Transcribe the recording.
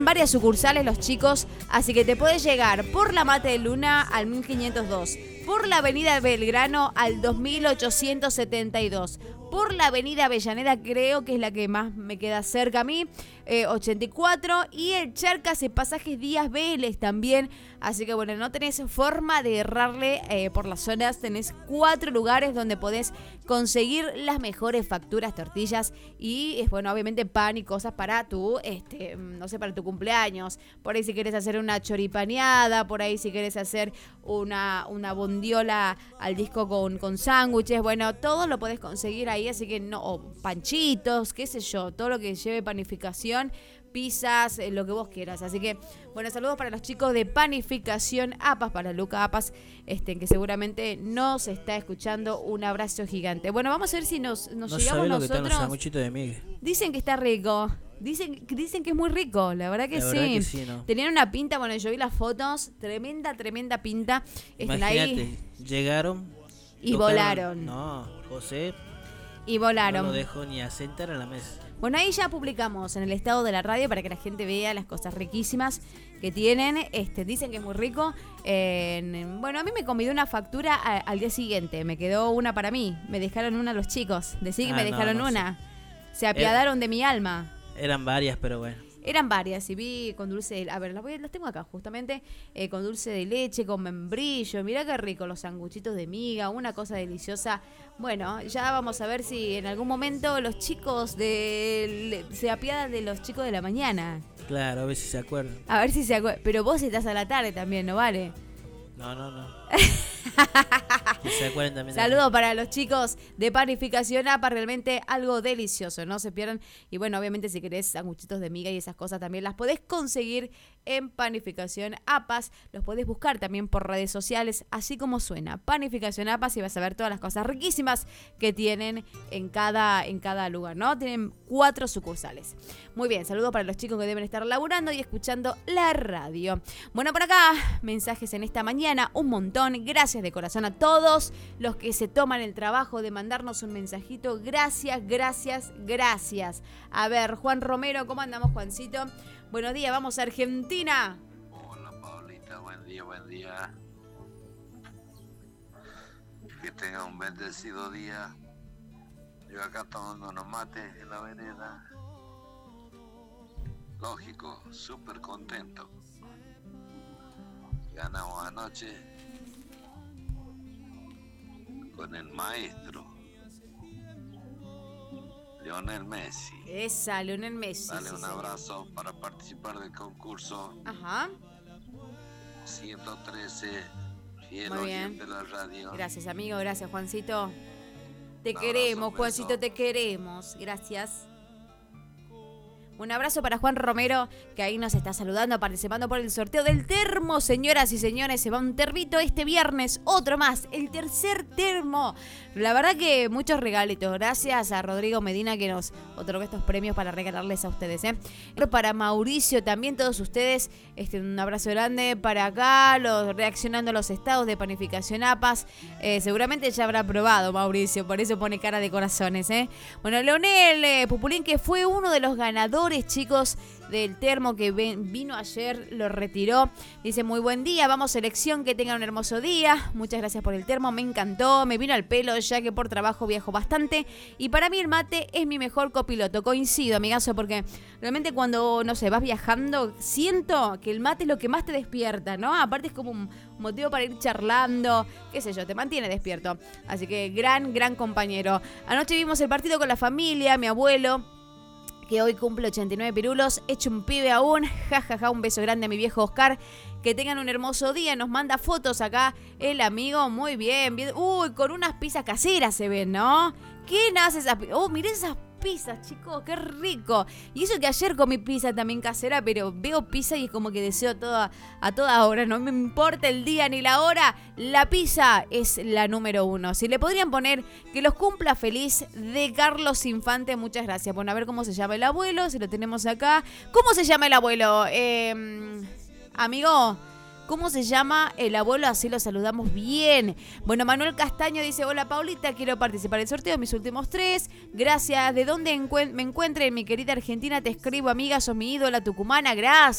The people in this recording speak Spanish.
varias sucursales los chicos, así que te puedes llegar por la Mate de Luna al 1502, por la avenida Belgrano al 2872, por la avenida Avellaneda, creo que es la que más me queda cerca a mí, 84, y el Charcas y Pasajes Díaz Vélez también. Así que bueno, no tenés forma de errarle por las zonas. Tenés 4 lugares donde podés conseguir las mejores facturas, tortillas y, bueno, obviamente pan y cosas para tu, no sé, para tu cumpleaños. Por ahí si querés hacer una choripaneada, por ahí si querés hacer una bondiola al disco con sándwiches. Bueno, todo lo podés conseguir ahí, así que no, o panchitos, qué sé yo, todo lo que lleve panificación, pizzas, lo que vos quieras. Así que, bueno, saludos para los chicos de Panificación Apas, para Luca Apas, que seguramente nos está escuchando. Un abrazo gigante. Bueno, vamos a ver si nos llegamos lo nosotros. Que están los sanguchitos de miga. Dicen que está rico. Dicen que es muy rico, la verdad que la sí. Verdad que sí, ¿no? Tenían una pinta, bueno, yo vi las fotos, tremenda pinta. Imagínate, ahí llegaron y tocaron, volaron. No, José Y volaron. no lo dejó ni a sentar a la mesa. Bueno, ahí ya publicamos en el estado de la radio para que la gente vea las cosas riquísimas que tienen. Dicen que es muy rico. Bueno, a mí me convidó una factura al día siguiente. Me quedó una para mí. Me dejaron una los chicos. Decí que me dejaron una. Sí. Se apiadaron de mi alma. Eran varias, pero bueno. Eran varias, y vi con dulce de... A ver, las tengo acá justamente, con dulce de leche, con membrillo. Mirá qué rico, los sanguchitos de miga, una cosa deliciosa. Bueno, ya vamos a ver si en algún momento los chicos se apiadan de los chicos de la mañana. Claro, a ver si se acuerdan. A ver si se acuerdan. Pero vos estás a la tarde también, ¿no vale? No. Que se acuerden también. Saludos para los chicos de Panificación APA, realmente algo delicioso, no se pierdan. Y bueno, obviamente si querés sanguchitos de miga y esas cosas también las podés conseguir en Panificación APAS. Los podés buscar también por redes sociales, así como suena, Panificación APAS, y vas a ver todas las cosas riquísimas que tienen en cada lugar, ¿no? Tienen 4 sucursales. Muy bien, saludos para los chicos que deben estar laburando y escuchando la radio. Bueno, por acá, mensajes en esta mañana, un montón. Gracias de corazón a todos los que se toman el trabajo de mandarnos un mensajito. Gracias. A ver, Juan Romero, ¿cómo andamos, Juancito? Buenos días, vamos a Argentina. Hola, Paulita, buen día. Que tenga un bendecido día. Yo acá tomando unos mates en la vereda. Lógico, súper contento. Ganamos anoche con el maestro Lionel Messi. Esa, Lionel Messi. Dale un abrazo para participar del concurso. Ajá. 113, fiel Muy bien. oyente de la radio. Gracias, amigo. Gracias, Juancito. Te Un queremos, abrazo, Juancito, beso. te queremos. Gracias. Un abrazo para Juan Romero, que ahí nos está saludando, participando por el sorteo del termo. Señoras y señores, se va un termito este viernes, otro más, el tercer termo. La verdad que muchos regalitos. Gracias a Rodrigo Medina que nos otorgó estos premios para regalarles a ustedes. Para Mauricio también, todos ustedes, un abrazo grande para acá, reaccionando a los estados de Panificación APAS. Seguramente ya habrá probado Mauricio, por eso pone cara de corazones. Bueno, Leonel Pupulín, que fue uno de los ganadores, chicos, del termo que vino ayer, lo retiró. Dice, muy buen día, vamos selección, que tengan un hermoso día. Muchas gracias por el termo, me encantó, me vino al pelo ya que por trabajo viajo bastante y para mí el mate es mi mejor copiloto. Coincido, amigazo, porque realmente cuando, no sé, vas viajando, siento que el mate es lo que más te despierta, ¿no? Aparte es como un motivo para ir charlando, qué sé yo, te mantiene despierto. Así que gran compañero. Anoche vimos el partido con la familia, mi abuelo, que hoy cumple 89 pirulos, hecho un pibe aún, un beso grande a mi viejo Oscar, que tengan un hermoso día, nos manda fotos acá el amigo, muy bien, uy, con unas pizzas caseras se ven, ¿no? ¿Quién hace esas pizzas? Oh, miren esas pizzas, chicos, qué rico. Y eso que ayer comí pizza también casera, pero veo pizza y es como que deseo a toda hora, no me importa el día ni la hora, la pizza es la número 1. Si le podrían poner que los cumpla feliz de Carlos Infante, muchas gracias. Bueno, a ver cómo se llama el abuelo, si lo tenemos acá. ¿Cómo se llama el abuelo? Amigo, ¿Cómo se llama el abuelo? Así lo saludamos bien. Bueno, Manuel Castaño dice, hola Paulita, quiero participar del sorteo, mis últimos 3. Gracias. ¿De dónde me encuentre mi querida Argentina? Te escribo, amiga, sos mi ídola tucumana. Gracias.